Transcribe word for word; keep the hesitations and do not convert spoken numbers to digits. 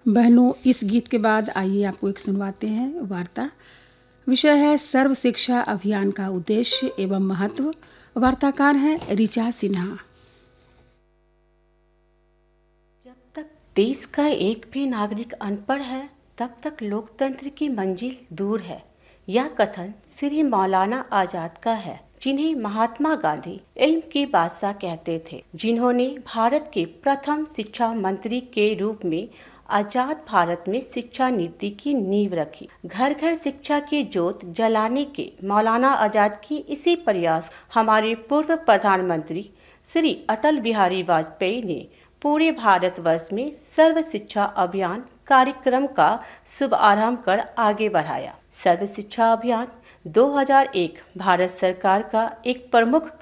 बहनों, इस गीत के बाद आइए आपको एक सुनवाते हैं वार्ता। विषय है सर्व शिक्षा अभियान का उद्देश्य एवं महत्व। वार्ताकार हैं ऋचा सिन्हा। जब तक देश का एक भी नागरिक अनपढ़ है तब तक लोकतंत्र की मंजिल दूर है। यह कथन श्री मौलाना आजाद का है, जिन्हें महात्मा गांधी इल्म की बादशाह कहते थे, जिन्होंने भारत के प्रथम शिक्षा मंत्री के रूप में आजाद भारत में शिक्षा नीति की नींव रखी। घर घर शिक्षा की ज्योत जलाने के मौलाना आजाद की इसी प्रयास हमारे पूर्व प्रधानमंत्री श्री अटल बिहारी वाजपेयी ने पूरे भारतवर्ष में सर्व शिक्षा अभियान कार्यक्रम का शुभारंभ कर आगे बढ़ाया। सर्व शिक्षा अभियान दो हज़ार एक भारत सरकार का एक प्रमुख